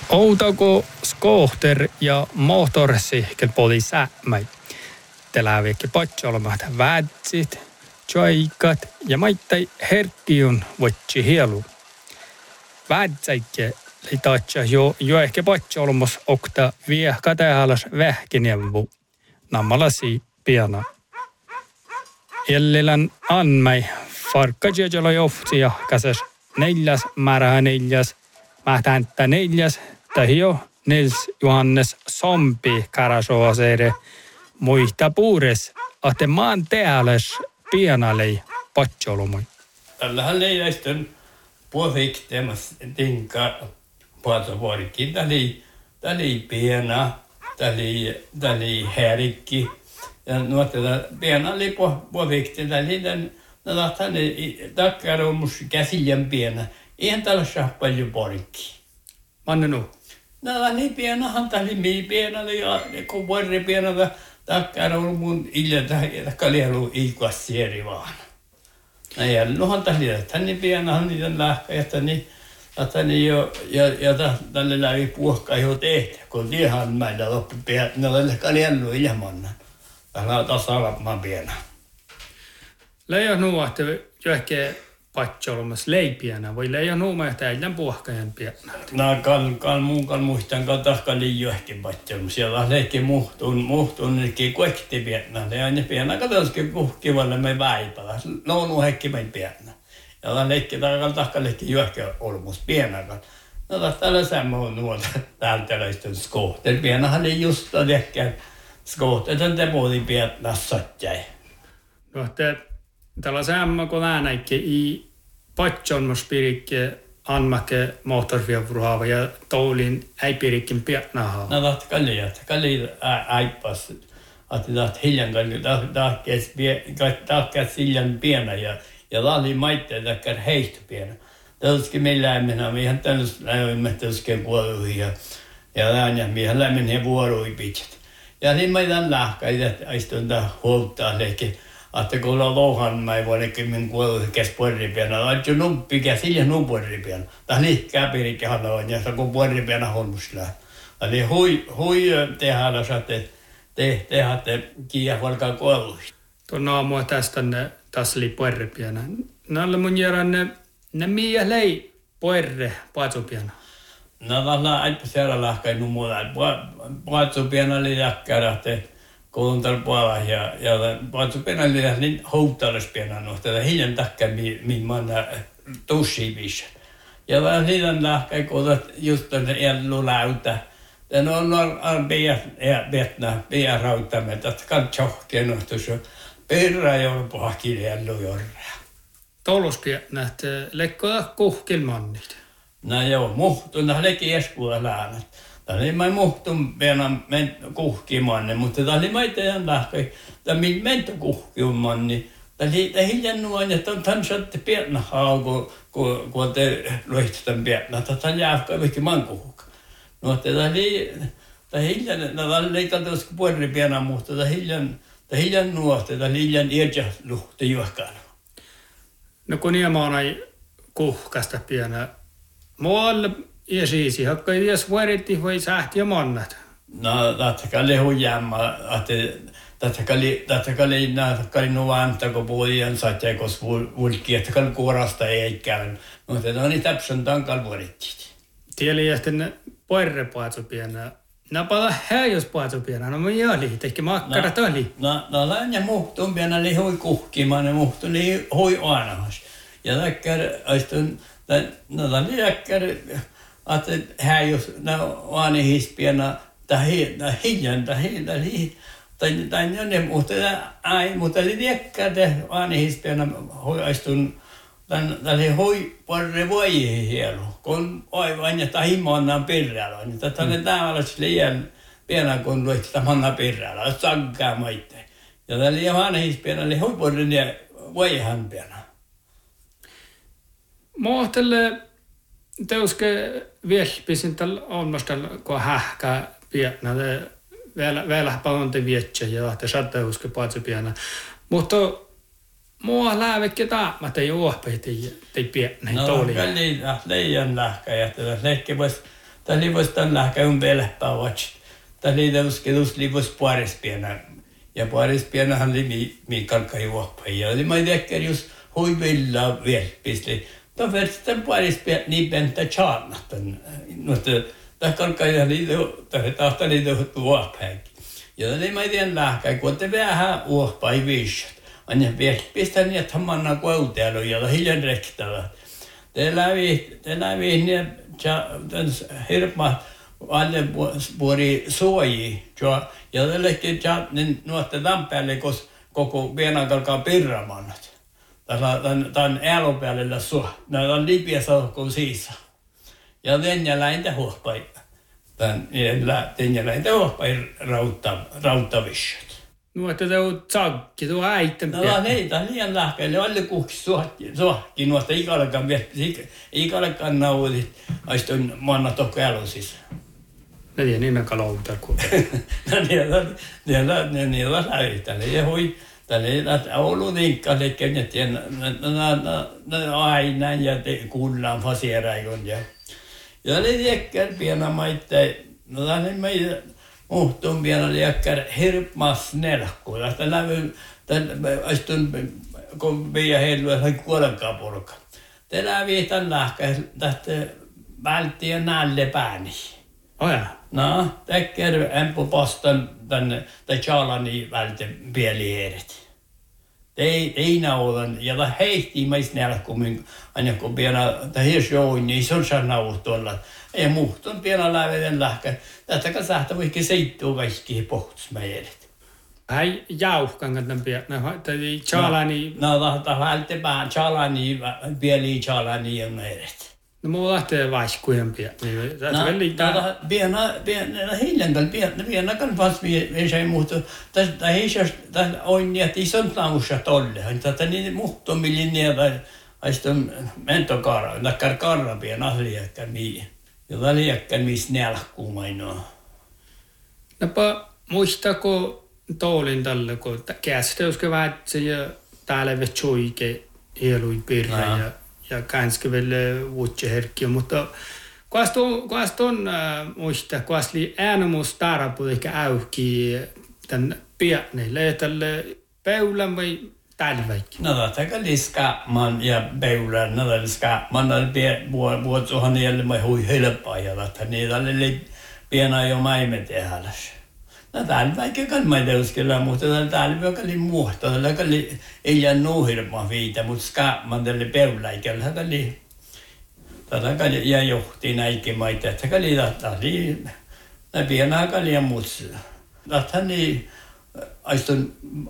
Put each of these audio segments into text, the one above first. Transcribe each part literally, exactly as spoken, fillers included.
Outako skohter ja motorsihkel poli sämmäi. Teläviekki patsolmat vätsit, tjoikat ja maittai herkkiun votsi hielu. Vätsäikke litatsa jo jo ehkä patsolmos okta viehka tehalas vähkinevvu. Nammalasi piana. Jellilän anmai farkka jejala johtia käses neljäs määrä neljäs. Mähtäntä neljäs tahio Nils Johannes Sompi karasoaseere muista puures, että maan teälles pienalei patsolomoi. Tällähän leidäistön puofiktemas tinka puoltovuorikin. Täli, täli piena, täli, täli härikki. Ja nuotella piena oli puofikti, täli tämän, täli takkarumus käsillän piena. Eihän tällaisia paljon porikki. Manne nu? No niin pienahan täli mii pienalla ja kun vuori pienalla takkarumus mun ilta kalielu iikuas sieri vaan. No ja nohan täli, että niin pienahan niitä lähkä, että niin että niin jo ja ja tälle läpi puhkaa jo tehty, kun tiehan meillä loppu pian, ne oli kalielu ilmanna. Tällä taas alapmaan piena. Leija nuohti johonkin patsolomassa leipiänä, vai leija nuohti äijän puhkajan pienä? No kan, kan muun kan muistan, kan tahka liiohkin patsolomassa. Siellä on leikki muhtuun, muhtuun, nekin kuekti pienä. Ja ne pienä katsoisikin kuhkivalle me väipällä. No nuohekki meidän pienä. Ja leikki tahka leikki johonkin olmus pienäkään. No taas tällä semmoinen nuolta täältä leistön skohtel. Pienähän oli just tehkään skohtel, että te puhutin pienä satjai. No, että tällä sämmä, kun läänäikki i patsolmospirikke anmakke motorfiavruhaava ja toulin äipirikin pietnahaa. No taht kalli, että kalli äippas. Että taht hiljan kalli, tahkäs hiljan pienä ja ja lahli maitteet takkar heistä pienä. Tällaiskin meillä lämminä, mihän tällaiskin lämminä tällaiskin kuoluihin ja ja lämminä, mihän lämminä vuorui pität. Ja niin meidän lähkäi, että aistun tää huoltaa leikki. Että kun on louhan, mä ei voida kymmen kuoluihin käs puoripienä. Laittu nuppi käs hiljan nupuoripienä. Tää liikkää pirikkihan on ja kun puoripienä holmuslää. Eli hui, hui tehdä, että te tehdä kiiävalkaa kuoluihin. Tuon aamua tästä ne taas oli puoripienä. Näillä mun järän ne, ne miä lei puorre patsopienä. No tällä aippa siellä lähkäi numulla. Patsopienä oli jäkkärä, että kouluntar puolella ja, ja patsopienä oli niin houtalaspienä nuhtaa. Hiljan takkaa, mihin mä oon tussiivissa. Ja vähän hiljan lähkäi, kun just tuonne ellu läytä. Ja no on pietnä, piä rauttamme, että katsohkeen nuhtus jo. Perra jo pahki ellu jorraa. Touluspietnä, että lekkoa kuhkilmannit. No joo, muhtun, tämä oli kieskuva läänät. Tämä oli mä muhtun vielä kuhkimanne, mutta tämä oli mä teidän lähtöi. Tämä oli mentä kuhkimanni. Tämä oli hiljan nuon, että on tämän saatte pietnä hauku, kun te loihtutaan pietnä. Tämä on jäävkä vaikka mankuhukka. No tämä oli, tämä hiljan, tämä oli katsotaan puoli pienä, mutta tämä hiljan, tämä hiljan nuohti, tämä hiljan iäjä luhti juokkaan. No kun niema ei kuhkasta pienä. Muualle ja siisi, hakka ei vies vuoritti voi sähti ja mannat. No, tätä oli hujamma, että tätä oli näitä nuvanta, kun puhujan satja, kun vulki, että kun kuorasta ei käy. Mutta ne on niin täpsän tankal vuorittit. Tieli jähten poirre paatsopienä. Napala häijos paatsopienä, no mä oli, tehkä makkarat oli. No, no lännä muhtun pienä oli hui kuhkimaan, ne muhtun oli hui aanahas. Ja täkkär, aistun, no tämä oli täkkär, että häijos, no aanihispienä, tai hiljan, tai hiljan, tai tai ne mutta ai mutta oli tiekkä te aanihispienä aistun, tämän tälle hui porre voi hielu, kun aivan ja tahimonnaan pirralla, niin tätä ne täällä liian pienä kun luitte manna pirralla, saggaa maitte. Ja tälle aanihispienä oli hui porre ja voihan pienä. Mohtelle teuske vielpisin tällä onmastalla kun hähkä pienä vielä vielä paonte vietsä ja että sateuske paitsi pienä. Mutta mua läävekki taamata juoppi tei tei pienä no, tooli. No kalli leijan lähkä ja tätä leikki vois Tällä voisi tällä käyn pelppää vatsit. Tällä teuskelus liivos puolispienä. Ja puolispienähän oli mi, mi kalkai vuoppai. Ja oli mä tekkär just huivilla vielpisli. Tämä verran puolispienä niin pentä tjaannahtan. Mutta tämä kalkai oli tahta niitä vuoppäikin. Ja oli mä tiedän lähkäi, kun te vähän vuoppai viisat. Aina vielpistän niin, että manna kuautelu ja hiljan rektalla. Te lävi, te lävi niin, että hirma alle puoli suoji. Ja tällekin niin nuotte tämän päälle, koska koko pienen kalkaa pirramannat. Tämän älon päälle suo. Nämä on lipiä sauhkoon siisa. Ja tenjäläintä huohpai. Tenjäläintä huohpai rauttavishat. No, että te on tsakki, tuo äitten no, no niin, tämä on liian lähkeelle. Alle kuhki suhki nuosta ikallekaan vielä. Ikallekaan nautit. Aistun manna tokko älon sisään. Ne tiedä nimen kalouta kuin. No niillä niillä niillä lähtee. Ja hui tälle Oulu ninkkalle kenetien aina ja kunnan faseraikon ja ja ne jäkkär piena maitte. No tänne meitä muhtun piena jäkkär hirmas nelkku. Tästä lävy tän astun kun meidän heillä sai kuolenkaan porukka. Te lävi tän lähkä tästä välttien nälle pääni. Oh ja. No, täkkär empo pastan tänne, tai tjalani välten pielieret. Ei, ei naudan, ja ta heihtii meistä nälkkumin, aina kun piena, ta hirsjoin, niin se on saa nautuolla. Ja muhtun piena läveden lähkä. Tätä sähtä voikin seittua kaikki pohtus meidät. Hei, jauhkan tämän piena, tai tjalani. No, no ta välten pään tjalani, pieli tjalani ja meidät. No mulla lähtee vaiskujen pieni. No, no, piena, piena, hiljantal, piena, piena kan fast vi, vi säger mot, det är ju, det on niin, että ison laussa tolle, että niin muutto millinniä, aiston mentokara, nakkar karra piena asiakkaan niin, ja väliäkään missä nälkkuu mainoa. Napa, muistako toolin tälle, kun käsite usko vähätsä ja täällä vetsuike elui pirra ja ja kanske väl vuotseherkkiä, mutta kuast on, kuast on äh, muista, kuast li äänomus tarapu ehkä auki tän pianeille, tälle peulän vai talveikki? No, tämä liskaamaan ja peulän, no, liskaamaan, no, vuotsuhan jälle mä hui helppaa, ja niitä oli pienä jo maimme tehälässä. No, täällä vaikka kannattaa uskella, mutta täällä oli muuta. Täällä oli ei jää nuuhirmaa viitä, mutta skaamaan tälle peuläikellä. Täällä oli ja johti näikin maita. Täällä oli täällä pienää kalia mutsu. Täällä oli aistun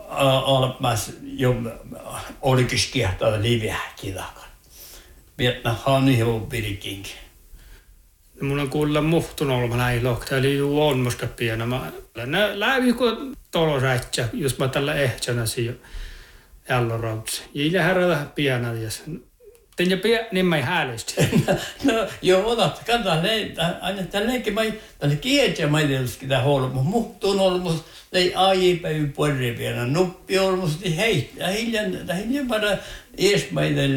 alpmas jo olikin kiehtoa liveäkin takan. Vietnahan ihan pirikinkin. Mulla on kuulla muhtun olma näin lohta, eli juu on musta pienä. Mä läpi kun tolosäitsä, jos mä tällä ehtsänä siihen jallorautsi. Iillä herrata pienä, jos tein pienä, niin mä ei häälistä. No joo, otat, katsotaan, aina tällekin mä tälle kietsä mä ei tietysti tämä holmus. Muhtun olmus, ei aipäivä porri pienä. Nuppi olmus, niin hei, hiljan, hiljan para ees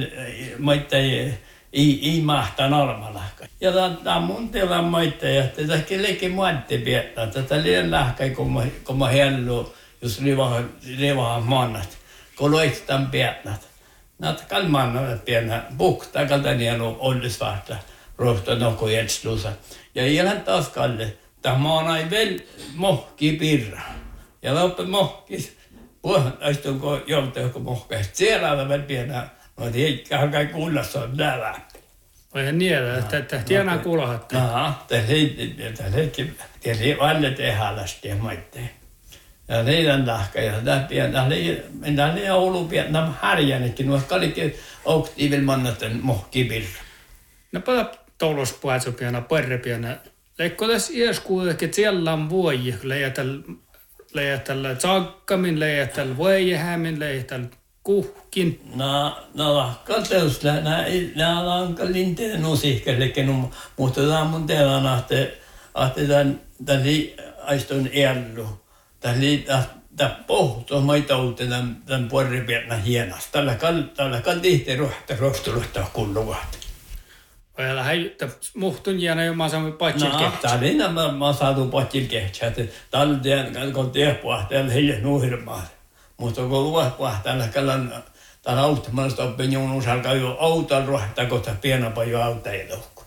maita ei, ei mahtaa normaalaa. Ja tämä on mun tilan maita, ja tätä kellekin muotti pietää. Tätä liian lähkäi, kun mä hellu, jos rivahan mannat. Kun loistan pietät. Näitä kalmannat pienä bukta, kaltainen jäänyt ollisvarta. Rohto nokko jätsluusa. Ja ihan taas kalle. Tämä on aina vielä mohki pirra. Ja loppu mohkis. Puhutaan, aistunko jolta mohkaista. Siellä on vielä pienä. No tiedätkään kai kunnassa on nälä. Oihan niellä, että tienaa kuulahatta. Joo, tällaikin alle tehälästi ja maitteen. Ja leidän lahka ja tämä pienä, mennään liian Oulun pienä härjännekin, nuo kaikki aktiivilla mannaten mohkipirra. No pala toulos puhetsu pienä, perre pienä. Leikko tässä iäs kuitenkin, että siellä on voi leijatällä tsakkamin, leijatällä voijehämin, leijatällä kuhkin. No, no, katseus, nämä on linteen usihkellekin, mutta tämä on mun teillä, että tämän aistun ellu. Tämä pohtuu maita uuteen tämän puolipienä hienosta. Tällä kan tihti ruhta rostuluhtaa kulluvat. Ojalla häijyttä muhtun jäänyt jo mä saamme patsin No, kehtsä. täällä mä, mä saatu patsin kehtsä, että täällä tien, kun tiehpuahtajalla heille nuhirmaa. Mutta kun luopuahtajalla kallan, täällä auttamasta oppin joun osalta jo auton ruohtaa, kun pienapaa jo auttajilla.